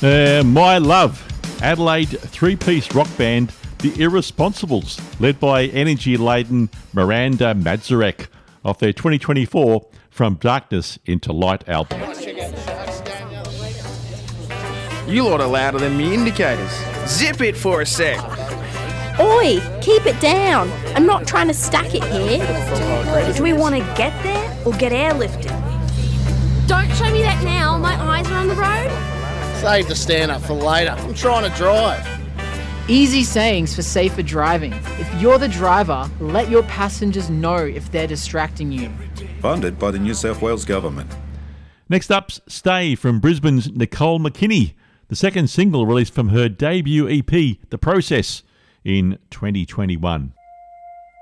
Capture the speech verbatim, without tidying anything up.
Uh, My Love, Adelaide three-piece rock band The Irresponsibles, led by energy-laden Miranda Mazurek, off their twenty twenty-four From Darkness into Light album. You lot are louder than me indicators. Zip it for a sec. Oi, keep it down. I'm not trying to stack it here. Do we want to get there or get airlifted? Don't show me that now. My eyes are on the road. Save the stand-up for later. I'm trying to drive. Easy sayings for safer driving. If you're the driver, let your passengers know if they're distracting you. Funded by the New South Wales Government. Next up's Stay from Brisbane's Nicole McKinney, the second single released from her debut E P, The Process, in twenty twenty-one.